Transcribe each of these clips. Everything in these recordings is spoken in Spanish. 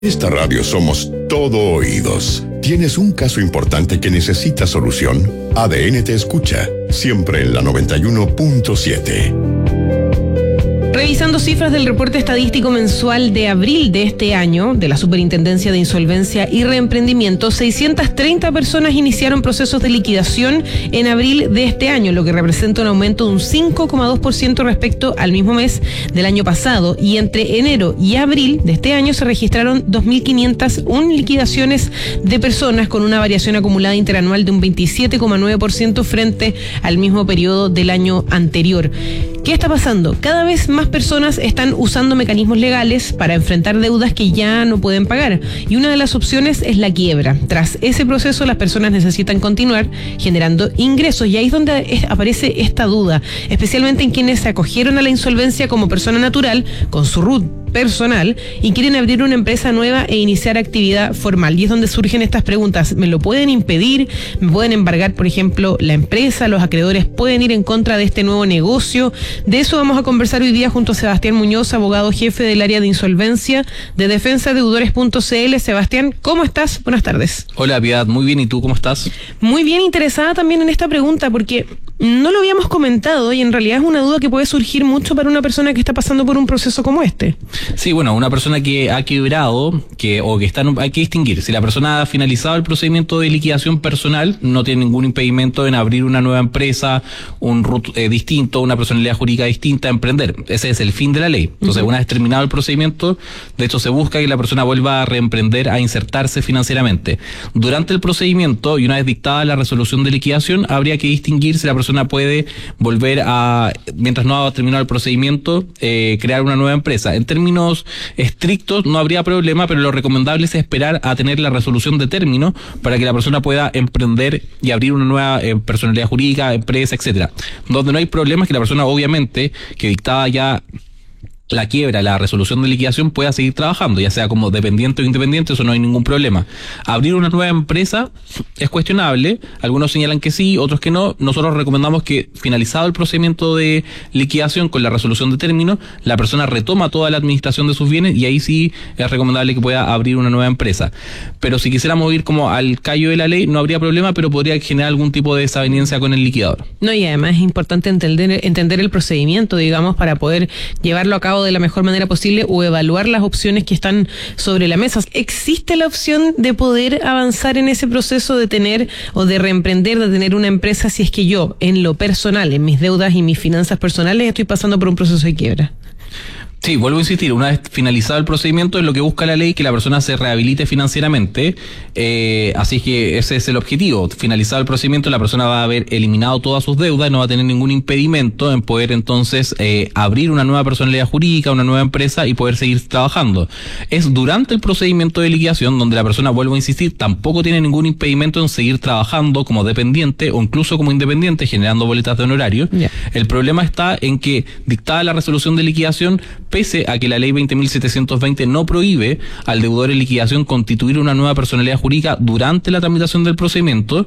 Esta radio somos todo oídos. ¿Tienes un caso importante que necesita solución? ADN te escucha, siempre en la 91.7. Revisando cifras del reporte estadístico mensual de abril de este año de la Superintendencia de Insolvencia y Reemprendimiento, 630 personas iniciaron procesos de liquidación en abril de este año, lo que representa un aumento de un 5,2% respecto al mismo mes del año pasado. Y entre enero y abril de este año se registraron 2.501 liquidaciones de personas, con una variación acumulada interanual de un 27,9% frente al mismo periodo del año anterior. ¿Qué está pasando? Cada vez más personas están usando mecanismos legales para enfrentar deudas que ya no pueden pagar, y una de las opciones es la quiebra. Tras ese proceso, las personas necesitan continuar generando ingresos, y ahí es donde aparece esta duda, especialmente en quienes se acogieron a la insolvencia como persona natural con su RUT personal y quieren abrir una empresa nueva e iniciar actividad formal. Y es donde surgen estas preguntas: ¿me lo pueden impedir? ¿Me pueden embargar, por ejemplo, la empresa? ¿Los acreedores pueden ir en contra de este nuevo negocio? De eso vamos a conversar hoy día junto a Sebastián Muñoz, abogado jefe del área de insolvencia de defensadeudores.cl. Sebastián, ¿cómo estás? Buenas tardes. Hola, Piedad, muy bien. ¿Y tú cómo estás? Muy bien, interesada también en esta pregunta porque no lo habíamos comentado y en realidad es una duda que puede surgir mucho para una persona que está pasando por un proceso como este. Sí, bueno, una persona que ha quebrado, hay que distinguir. Si la persona ha finalizado el procedimiento de liquidación personal, no tiene ningún impedimento en abrir una nueva empresa, un RUT distinto, una personalidad jurídica distinta, emprender. Ese es el fin de la ley. Entonces, una vez terminado el procedimiento, de hecho se busca que la persona vuelva a reemprender, a insertarse financieramente. Durante el procedimiento, y una vez dictada la resolución de liquidación, habría que distinguir si la persona puede volver a, mientras no ha terminado el procedimiento, crear una nueva empresa. En términos estrictos no habría problema, pero lo recomendable es esperar a tener la resolución de término para que la persona pueda emprender y abrir una nueva personalidad jurídica, empresa, etcétera. Donde no hay problema es que la persona, obviamente, que dictada ya la quiebra, la resolución de liquidación, pueda seguir trabajando, ya sea como dependiente o independiente, eso no hay ningún problema. Abrir una nueva empresa es cuestionable, algunos señalan que sí, otros que no. Nosotros recomendamos que, finalizado el procedimiento de liquidación con la resolución de término, la persona retoma toda la administración de sus bienes, y ahí sí es recomendable que pueda abrir una nueva empresa. Pero si quisiéramos ir como al callo de la ley, no habría problema, pero podría generar algún tipo de desaveniencia con el liquidador. No, y además es importante entender el procedimiento, digamos, para poder llevarlo a cabo de la mejor manera posible o evaluar las opciones que están sobre la mesa. ¿Existe la opción de poder avanzar en ese proceso de tener o de reemprender, de tener una empresa, si es que yo, en lo personal, en mis deudas y mis finanzas personales, estoy pasando por un proceso de quiebra? Sí, vuelvo a insistir, una vez finalizado el procedimiento, es lo que busca la ley, que la persona se rehabilite financieramente, así es que ese es el objetivo. Finalizado el procedimiento, la persona va a haber eliminado todas sus deudas, no va a tener ningún impedimento en poder entonces abrir una nueva personalidad jurídica, una nueva empresa y poder seguir trabajando. Es durante el procedimiento de liquidación donde la persona, vuelvo a insistir, tampoco tiene ningún impedimento en seguir trabajando como dependiente o incluso como independiente, generando boletas de honorario. Yeah. El problema está en que, dictada la resolución de liquidación, pese a que la ley 20.720 no prohíbe al deudor en liquidación constituir una nueva personalidad jurídica durante la tramitación del procedimiento,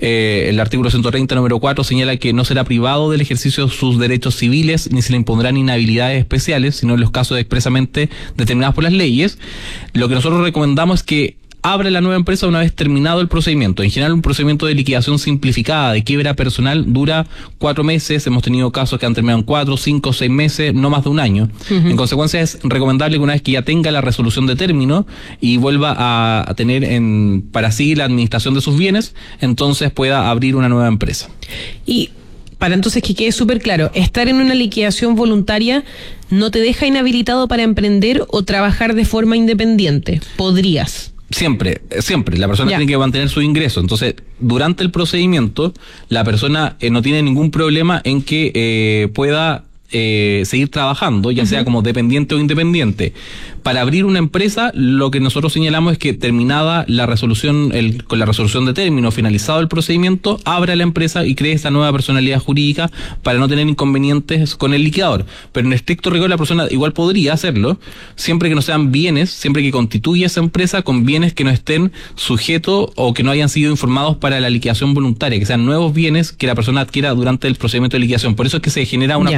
el artículo 130, número 4, señala que no será privado del ejercicio de sus derechos civiles ni se le impondrán inhabilidades especiales, sino en los casos expresamente determinados por las leyes. Lo que nosotros recomendamos es que abre la nueva empresa una vez terminado el procedimiento. En general, un procedimiento de liquidación simplificada, de quiebra personal, dura 4 meses. Hemos tenido casos que han terminado en 4, 5, 6 meses, no más de un año. En consecuencia, es recomendable que una vez que ya tenga la resolución de término y vuelva a tener para sí la administración de sus bienes, entonces pueda abrir una nueva empresa. Y para entonces que quede súper claro, estar en una liquidación voluntaria no te deja inhabilitado para emprender o trabajar de forma independiente. Podrías. Siempre. La persona tiene que mantener su ingreso. Entonces, durante el procedimiento, la persona no tiene ningún problema en que pueda seguir trabajando, ya sea como dependiente o independiente. Para abrir una empresa, lo que nosotros señalamos es que, terminada la resolución, con la resolución de término, finalizado el procedimiento, abra la empresa y cree esta nueva personalidad jurídica para no tener inconvenientes con el liquidador. Pero en estricto rigor, la persona igual podría hacerlo, siempre que no sean bienes, siempre que constituya esa empresa con bienes que no estén sujetos o que no hayan sido informados para la liquidación voluntaria, que sean nuevos bienes que la persona adquiera durante el procedimiento de liquidación. Por eso es que se genera una confusión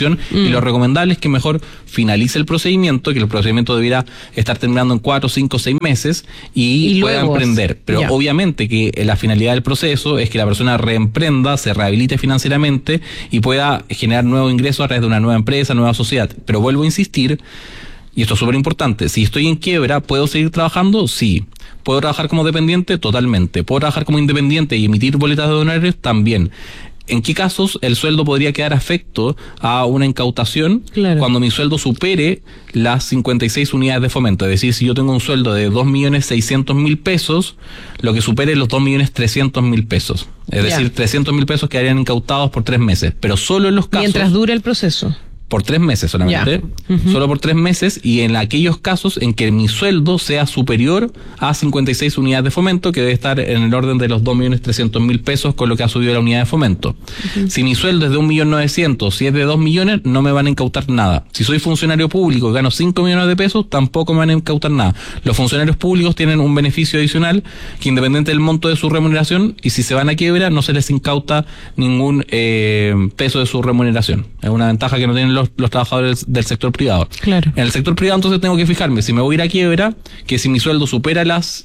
liquidación y lo recomendable es que mejor finalice el procedimiento, que el procedimiento debiera estar terminando en 4, 5, 6 meses y pueda emprender. Pero obviamente que la finalidad del proceso es que la persona reemprenda, se rehabilite financieramente y pueda generar nuevos ingresos a través de una nueva empresa, nueva sociedad. Pero vuelvo a insistir, y esto es súper importante, si estoy en quiebra, ¿puedo seguir trabajando? Sí. ¿Puedo trabajar como dependiente? Totalmente. ¿Puedo trabajar como independiente y emitir boletas de honorarios? También. ¿En qué casos el sueldo podría quedar afecto a una incautación? Claro. Cuando mi sueldo supere las 56 unidades de fomento. Es decir, si yo tengo un sueldo de 2.600.000 pesos, lo que supere los 2.300.000 pesos. Es decir, 300.000 pesos quedarían incautados por 3 meses. Pero solo en los casos... Mientras dure el proceso. Por 3 meses solamente, solo por 3 meses, y en aquellos casos en que mi sueldo sea superior a 56 unidades de fomento, que debe estar en el orden de los 2.300.000 pesos con lo que ha subido la unidad de fomento. Si mi sueldo es de 1.900.000, si es de 2 millones, no me van a incautar nada. Si soy funcionario público y gano 5 millones de pesos, tampoco me van a incautar nada. Los funcionarios públicos tienen un beneficio adicional que, independiente del monto de su remuneración, y si se van a quiebra, no se les incauta ningún peso de su remuneración. Es una ventaja que no tienen los trabajadores del sector privado. Claro. En el sector privado entonces tengo que fijarme si me voy a ir a quiebra, que si mi sueldo supera los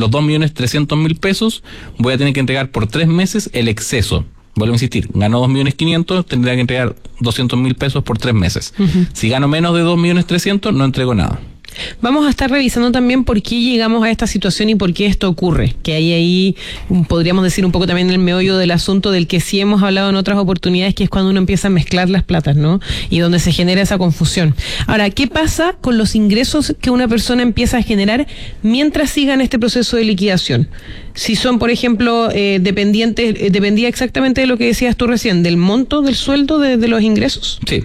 2.300.000 pesos, voy a tener que entregar por 3 meses el exceso. Vuelvo a insistir, gano 2.500.000, tendría que entregar 200.000 pesos por 3 meses. Si gano menos de 2.300.000, no entrego nada. Vamos a estar revisando también por qué llegamos a esta situación y por qué esto ocurre, que hay ahí, podríamos decir un poco también el meollo del asunto del que sí hemos hablado en otras oportunidades, que es cuando uno empieza a mezclar las platas, ¿no? Y donde se genera esa confusión. Ahora, ¿qué pasa con los ingresos que una persona empieza a generar mientras siga en este proceso de liquidación? Si son, por ejemplo, dependientes, dependía exactamente de lo que decías tú recién, del monto del sueldo de los ingresos. Sí.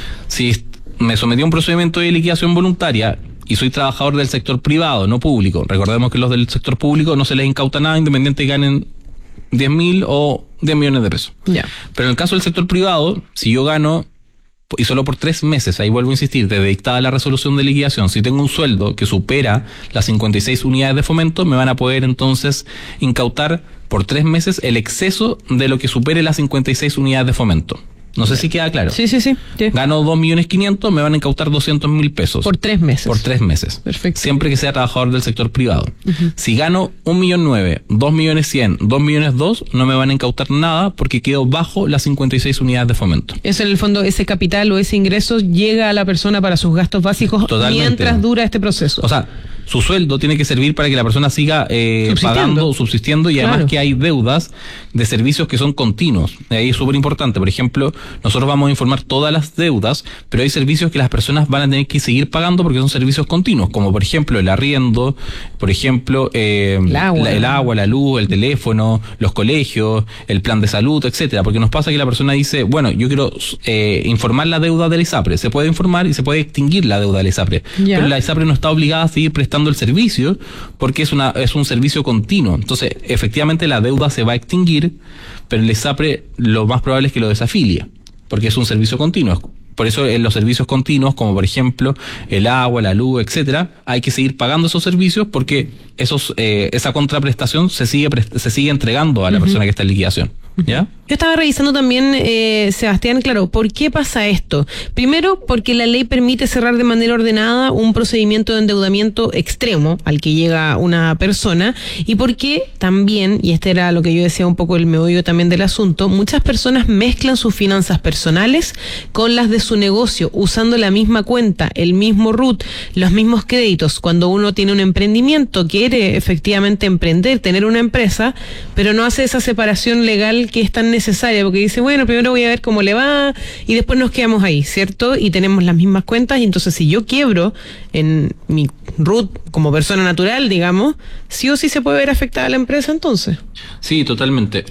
Si me sometí a un procedimiento de liquidación voluntaria y soy trabajador del sector privado, no público. Recordemos que los del sector público no se les incauta nada, independiente que ganen 10.000 o 10 millones de pesos. Pero en el caso del sector privado, si yo gano, y solo por 3 meses, ahí vuelvo a insistir, desde dictada la resolución de liquidación, si tengo un sueldo que supera las 56 unidades de fomento, me van a poder entonces incautar por 3 meses el exceso de lo que supere las 56 unidades de fomento. No sé si queda claro. Sí. Gano 2.500.000, me van a incautar 200.000 pesos. Por 3 meses. Por 3 meses. Perfecto. Siempre que sea trabajador del sector privado. Si gano 1.900.000, 2.100.000, 2.200.000, no me van a incautar nada porque quedo bajo las 56 unidades de fomento. Eso, en el fondo, ese capital o ese ingreso llega a la persona para sus gastos básicos. Totalmente. Mientras dura este proceso. O sea, su sueldo tiene que servir para que la persona siga pagando, subsistiendo, y además que hay deudas de servicios que son continuos. Ahí es súper importante. Por ejemplo, nosotros vamos a informar todas las deudas, pero hay servicios que las personas van a tener que seguir pagando porque son servicios continuos, como por ejemplo el arriendo, por ejemplo el agua, la luz, el teléfono, los colegios, el plan de salud, etcétera. Porque nos pasa que la persona dice, bueno, yo quiero informar la deuda de la ISAPRE. Se puede informar y se puede extinguir la deuda de la ISAPRE, pero la ISAPRE no está obligada a seguir prestando el servicio porque es un servicio continuo. Entonces, efectivamente la deuda se va a extinguir, pero el ISAPRE lo más probable es que lo desafilie, porque es un servicio continuo. Por eso en los servicios continuos, como por ejemplo el agua, la luz, etcétera, hay que seguir pagando esos servicios porque esa contraprestación se sigue entregando a la persona que está en liquidación. ¿Ya? Yo estaba revisando también, Sebastián, claro, ¿por qué pasa esto? Primero, porque la ley permite cerrar de manera ordenada un procedimiento de endeudamiento extremo al que llega una persona, y porque también, y este era lo que yo decía un poco el meollo también del asunto, muchas personas mezclan sus finanzas personales con las de su negocio, usando la misma cuenta, el mismo RUT, los mismos créditos. Cuando uno tiene un emprendimiento, quiere efectivamente emprender, tener una empresa, pero no hace esa separación legal que es tan necesaria, porque dice, bueno, primero voy a ver cómo le va y después nos quedamos ahí, ¿cierto? Y tenemos las mismas cuentas, y entonces si yo quiebro en mi RUT como persona natural, digamos, sí o sí se puede ver afectada la empresa entonces. Sí, totalmente.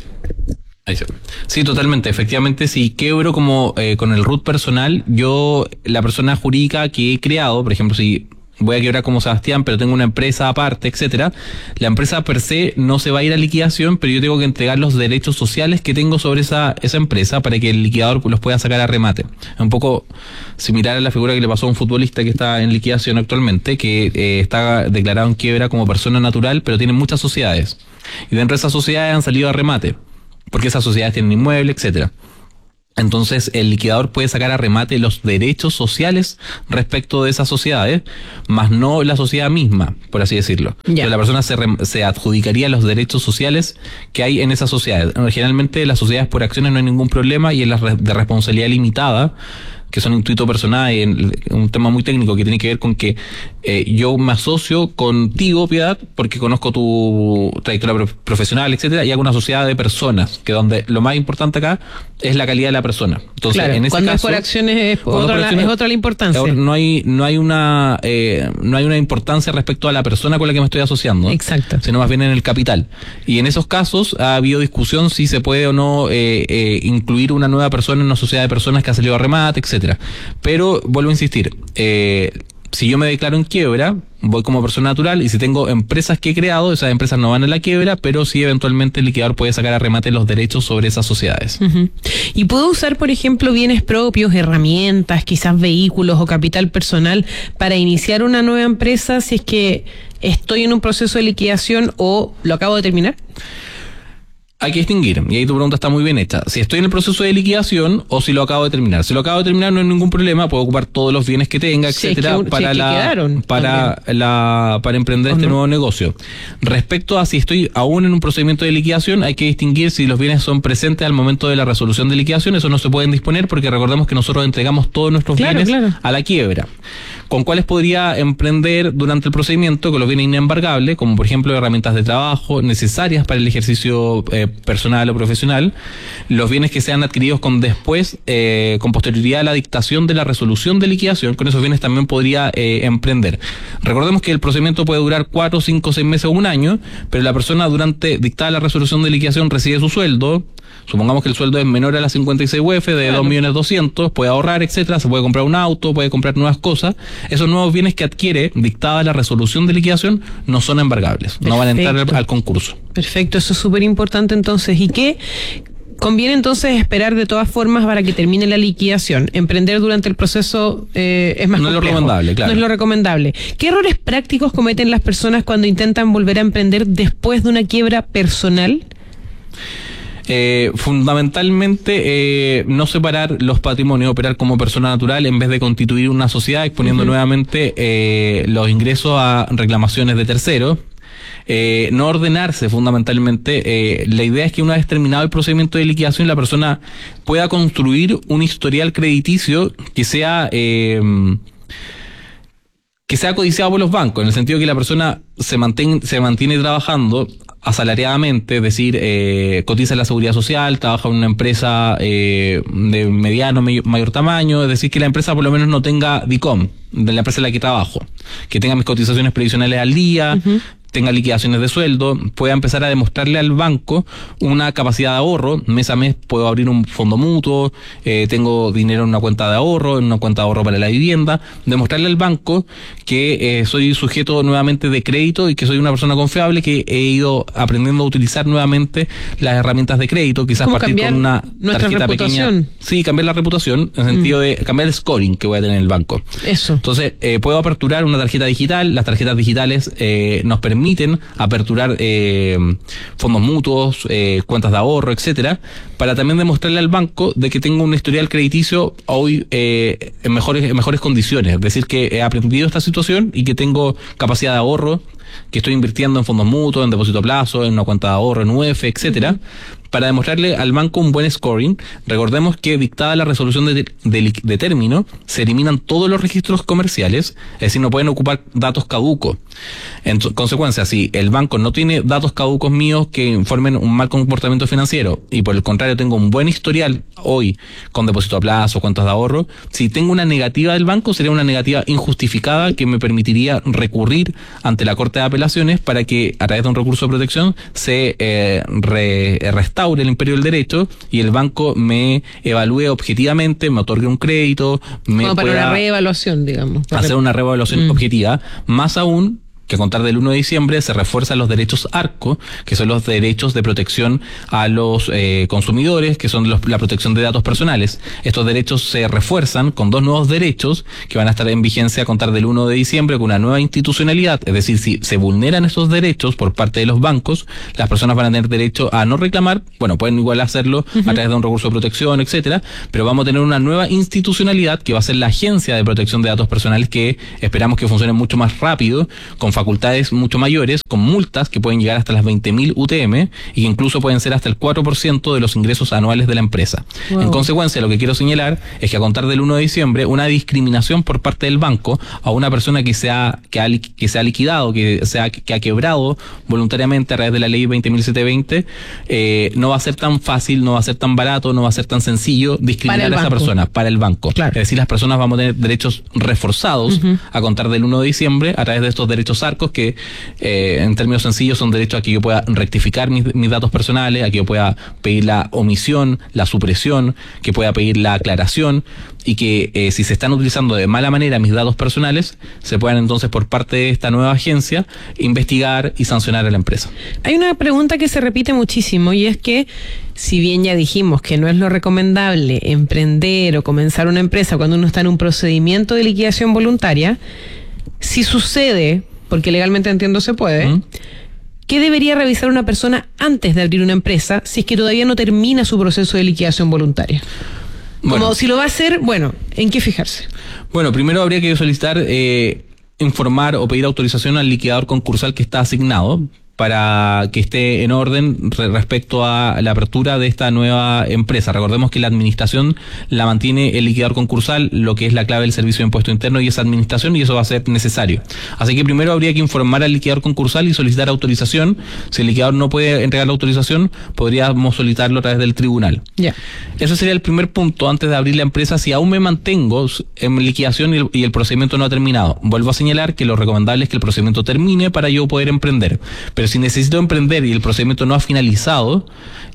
Sí, totalmente. Efectivamente, si quebro como con el RUT personal, la persona jurídica que he creado, por ejemplo, si voy a quebrar como Sebastián, pero tengo una empresa aparte, etcétera, la empresa per se no se va a ir a liquidación, pero yo tengo que entregar los derechos sociales que tengo sobre esa empresa para que el liquidador los pueda sacar a remate. Es un poco similar a la figura que le pasó a un futbolista que está en liquidación actualmente, que está declarado en quiebra como persona natural, pero tiene muchas sociedades. Y dentro de esas sociedades han salido a remate, porque esas sociedades tienen inmuebles, etcétera. Entonces el liquidador puede sacar a remate los derechos sociales respecto de esas sociedades, más no la sociedad misma, por así decirlo. Entonces la persona se adjudicaría los derechos sociales que hay en esas sociedades. Generalmente las sociedades por acciones no hay ningún problema, y en las de responsabilidad limitada, que son intuito personal, y un tema muy técnico que tiene que ver con que yo me asocio contigo, Piedad, porque conozco tu trayectoria profesional, etcétera, y hago una sociedad de personas, que donde lo más importante acá es la calidad de la persona. Entonces, claro, en ese cuando caso, es por acciones es otra la importancia. No hay una importancia respecto a la persona con la que me estoy asociando. Exacto. Sino más bien en el capital. Y en esos casos ha habido discusión si se puede o no incluir una nueva persona en una sociedad de personas que ha salido a remate, etcétera. Pero vuelvo a insistir, si yo me declaro en quiebra, voy como persona natural, y si tengo empresas que he creado, esas empresas no van a la quiebra, pero sí eventualmente el liquidador puede sacar a remate los derechos sobre esas sociedades. Uh-huh. ¿Y puedo usar, por ejemplo, bienes propios, herramientas, quizás vehículos o capital personal para iniciar una nueva empresa si es que estoy en un proceso de liquidación o lo acabo de terminar? Hay que distinguir, y ahí tu pregunta está muy bien hecha, si estoy en el proceso de liquidación o si lo acabo de terminar. Si lo acabo de terminar no hay ningún problema, puedo ocupar todos los bienes que tenga, etcétera, para emprender este nuevo negocio. Respecto a si estoy aún en un procedimiento de liquidación, hay que distinguir si los bienes son presentes al momento de la resolución de liquidación. Eso no se pueden disponer porque recordemos que nosotros entregamos todos nuestros bienes a la quiebra. ¿Con cuáles podría emprender durante el procedimiento? Con los bienes inembargables, como por ejemplo herramientas de trabajo necesarias para el ejercicio personal o profesional, los bienes que sean adquiridos con posterioridad a la dictación de la resolución de liquidación, con esos bienes también podría emprender. Recordemos que el procedimiento puede durar 4, 5, 6 meses o un año, pero la persona durante dictada la resolución de liquidación recibe su sueldo. Supongamos que el sueldo es menor a las 56 UF de 2.200.000, puede ahorrar, etcétera, se puede comprar un auto, puede comprar nuevas cosas. Esos nuevos bienes que adquiere, dictada la resolución de liquidación, no son embargables, no van a entrar al concurso. Perfecto, eso es súper importante entonces. ¿Y qué conviene entonces esperar de todas formas para que termine la liquidación? Emprender durante el proceso es más complejo. No es lo recomendable, claro. No es lo recomendable. ¿Qué errores prácticos cometen las personas cuando intentan volver a emprender después de una quiebra personal? Fundamentalmente no separar los patrimonios, operar como persona natural en vez de constituir una sociedad, exponiendo nuevamente los ingresos a reclamaciones de terceros. No ordenarse fundamentalmente. La idea es que una vez terminado el procedimiento de liquidación, la persona pueda construir un historial crediticio que sea codiciado por los bancos, en el sentido que la persona se mantiene trabajando asalariadamente, es decir, cotiza en la seguridad social, trabaja en una empresa de mediano, mayor tamaño, es decir, que la empresa por lo menos no tenga DICOM, de la empresa en la que trabajo, que tenga mis cotizaciones previsionales al día, tenga liquidaciones de sueldo, pueda empezar a demostrarle al banco una capacidad de ahorro. Mes a mes puedo abrir un fondo mutuo, tengo dinero en una cuenta de ahorro, en una cuenta de ahorro para la vivienda, demostrarle al banco que soy sujeto nuevamente de crédito y que soy una persona confiable, que he ido aprendiendo a utilizar nuevamente las herramientas de crédito, quizás partir con una tarjeta pequeña. Sí, cambiar la reputación, en el sentido de cambiar el scoring que voy a tener en el banco. Eso. Entonces, puedo aperturar una tarjeta digital. Las tarjetas digitales nos permiten aperturar fondos mutuos, cuentas de ahorro, etcétera, para también demostrarle al banco de que tengo un historial crediticio hoy en mejores condiciones, es decir, que he aprendido esta situación y que tengo capacidad de ahorro, que estoy invirtiendo en fondos mutuos, en depósito a plazo, en una cuenta de ahorro, en UF, etcétera, para demostrarle al banco un buen scoring. Recordemos que dictada la resolución de término, se eliminan todos los registros comerciales, es decir, no pueden ocupar datos caducos. En consecuencia, si el banco no tiene datos caducos míos que informen un mal comportamiento financiero, y por el contrario tengo un buen historial hoy con depósito a plazo, cuentas de ahorro, si tengo una negativa del banco, sería una negativa injustificada que me permitiría recurrir ante la Corte de Apelaciones para que a través de un recurso de protección se restaure el imperio del derecho y el banco me evalúe objetivamente, me otorgue un crédito, me para una reevaluación, digamos. Hacer una reevaluación objetiva, más aún que a contar del 1 de diciembre se refuerzan los derechos ARCO, que son los derechos de protección a los consumidores, que son la protección de datos personales. Estos derechos se refuerzan con 2 nuevos derechos que van a estar en vigencia a contar del 1 de diciembre con una nueva institucionalidad. Es decir, si se vulneran estos derechos por parte de los bancos, las personas van a tener derecho a no reclamar, bueno, pueden igual hacerlo a través de un recurso de protección, etcétera, pero vamos a tener una nueva institucionalidad que va a ser la Agencia de Protección de Datos Personales, que esperamos que funcione mucho más rápido, con facultades mucho mayores, con multas que pueden llegar hasta las 20.000 UTM y que incluso pueden ser hasta el 4% de los ingresos anuales de la empresa. Wow. En consecuencia, lo que quiero señalar es que a contar del 1 de diciembre, una discriminación por parte del banco a una persona que se ha liquidado, que ha quebrado voluntariamente a través de la ley 20.720, no va a ser tan fácil, no va a ser tan barato, no va a ser tan sencillo discriminar a esa persona para el banco. Claro. Es decir, las personas vamos a tener derechos reforzados a contar del 1 de diciembre a través de estos derechos ARCOS que en términos sencillos son derechos a que yo pueda rectificar mis datos personales, a que yo pueda pedir la omisión, la supresión, que pueda pedir la aclaración y que si se están utilizando de mala manera mis datos personales, se puedan entonces por parte de esta nueva agencia investigar y sancionar a la empresa. Hay una pregunta que se repite muchísimo y es que si bien ya dijimos que no es lo recomendable emprender o comenzar una empresa cuando uno está en un procedimiento de liquidación voluntaria, si sucede, porque legalmente entiendo se puede, ¿qué debería revisar una persona antes de abrir una empresa si es que todavía no termina su proceso de liquidación voluntaria? Bueno, como si lo va a hacer, bueno, ¿en qué fijarse? Bueno, primero habría que solicitar, informar o pedir autorización al liquidador concursal que está asignado para que esté en orden respecto a la apertura de esta nueva empresa. Recordemos que la administración la mantiene el liquidador concursal, lo que es la clave del Servicio de Impuesto Interno y esa administración, y eso va a ser necesario. Así que primero habría que informar al liquidador concursal y solicitar autorización. Si el liquidador no puede entregar la autorización, podríamos solicitarlo a través del tribunal. Ya. Ese sería el primer punto antes de abrir la empresa. Si aún me mantengo en liquidación y el procedimiento no ha terminado, vuelvo a señalar que lo recomendable es que el procedimiento termine para yo poder emprender. Pero si necesito emprender y el procedimiento no ha finalizado,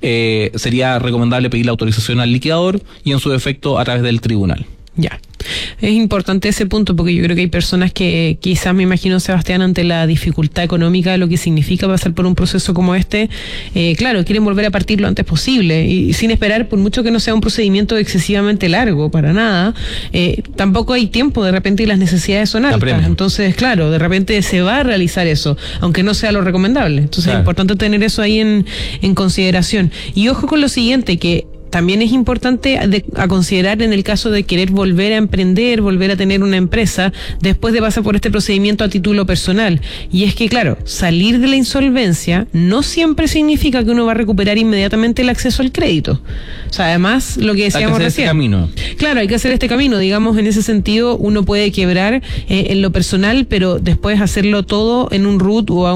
sería recomendable pedir la autorización al liquidador y en su defecto a través del tribunal. Ya. Es importante ese punto porque yo creo que hay personas que quizás, me imagino, Sebastián, ante la dificultad económica de lo que significa pasar por un proceso como este, claro, quieren volver a partir lo antes posible y sin esperar, por mucho que no sea un procedimiento excesivamente largo, para nada, tampoco hay tiempo, de repente, y las necesidades son altas. Entonces, claro, de repente se va a realizar eso, aunque no sea lo recomendable. Entonces, claro, es importante tener eso ahí en consideración. Y ojo con lo siguiente, que también es importante a considerar en el caso de querer volver a emprender, volver a tener una empresa después de pasar por este procedimiento a título personal. Y es que, claro, salir de la insolvencia no siempre significa que uno va a recuperar inmediatamente el acceso al crédito. O sea, además, lo que decíamos recién. Claro, hay que hacer este camino. Digamos, en ese sentido, uno puede quebrar en lo personal, pero después hacerlo todo en un root o a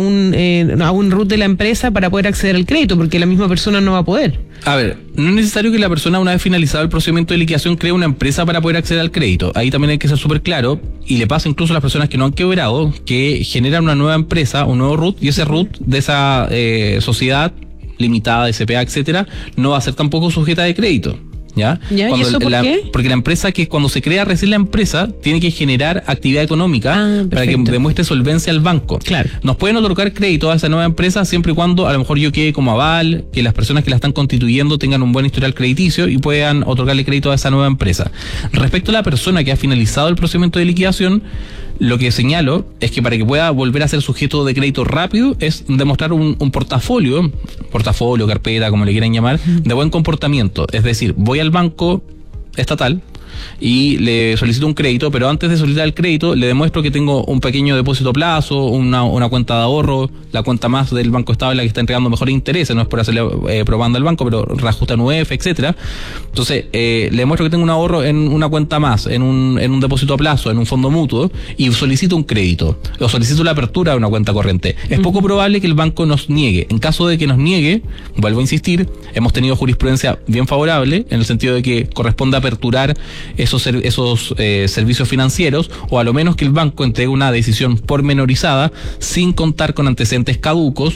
un root de la empresa para poder acceder al crédito, porque la misma persona no va a poder. A ver, no es necesario que la persona, una vez finalizado el procedimiento de liquidación, cree una empresa para poder acceder al crédito. Ahí también hay que ser súper claro, y le pasa incluso a las personas que no han quebrado, que generan una nueva empresa, un nuevo RUT, y ese RUT de esa sociedad limitada, de SPA, etcétera, no va a ser tampoco sujeta de crédito. ¿Ya? ¿Y eso por qué? Porque la empresa, que cuando se crea recién la empresa, tiene que generar actividad económica para que demuestre solvencia al banco. Claro. Nos pueden otorgar crédito a esa nueva empresa siempre y cuando a lo mejor yo quede como aval, que las personas que la están constituyendo tengan un buen historial crediticio y puedan otorgarle crédito a esa nueva empresa. Respecto a la persona que ha finalizado el procedimiento de liquidación, lo que señalo es que para que pueda volver a ser sujeto de crédito rápido es demostrar un portafolio, carpeta, como le quieran llamar, de buen comportamiento. Es decir, voy al banco estatal y le solicito un crédito, pero antes de solicitar el crédito le demuestro que tengo un pequeño depósito a plazo, una cuenta de ahorro, la cuenta más del Banco Estado, la que está entregando mejores intereses, no es por hacerle propaganda al banco, pero reajusta en UF, etcétera. Entonces, le demuestro que tengo un ahorro en una cuenta más, en un depósito a plazo, en un fondo mutuo, y solicito un crédito, o solicito la apertura de una cuenta corriente. Es poco probable que el banco nos niegue. En caso de que nos niegue, vuelvo a insistir, hemos tenido jurisprudencia bien favorable, en el sentido de que corresponde aperturar esos servicios financieros, o a lo menos que el banco entregue una decisión pormenorizada sin contar con antecedentes caducos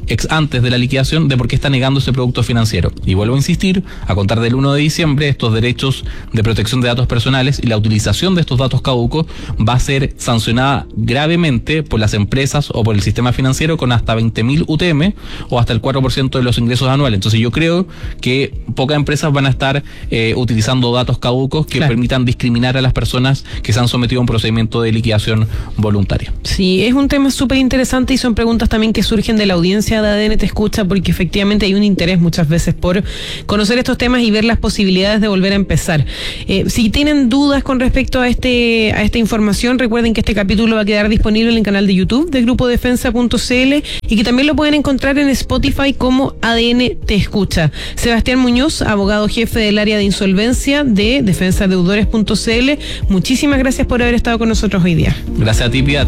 ex antes de la liquidación de por qué está negando ese producto financiero. Y vuelvo a insistir, a contar del 1 de diciembre, estos derechos de protección de datos personales y la utilización de estos datos caducos va a ser sancionada gravemente por las empresas o por el sistema financiero con hasta 20.000 UTM o hasta el 4% de los ingresos anuales. Entonces yo creo que pocas empresas van a estar utilizando datos caducos que permitan discriminar a las personas que se han sometido a un procedimiento de liquidación voluntaria. Sí, es un tema súper interesante y son preguntas también que surgen de la audiencia de ADN Te Escucha, porque efectivamente hay un interés muchas veces por conocer estos temas y ver las posibilidades de volver a empezar. Si tienen dudas con respecto a esta información, recuerden que este capítulo va a quedar disponible en el canal de YouTube de grupodefensa.cl y que también lo pueden encontrar en Spotify como ADN Te Escucha. Sebastián Muñoz, abogado jefe del área de insolvencia de defensadeudores.cl, muchísimas gracias por haber estado con nosotros hoy día. Gracias a ti, Piat.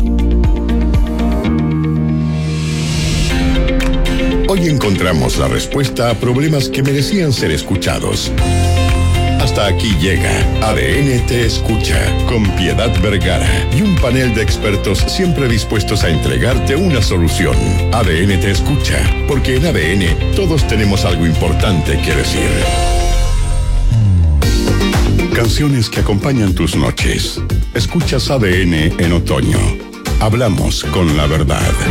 Hoy encontramos la respuesta a problemas que merecían ser escuchados. Hasta aquí llega ADN Te Escucha con Piedad Vergara y un panel de expertos siempre dispuestos a entregarte una solución. ADN Te Escucha, porque en ADN todos tenemos algo importante que decir. Canciones que acompañan tus noches. Escuchas ADN en otoño. Hablamos con la verdad.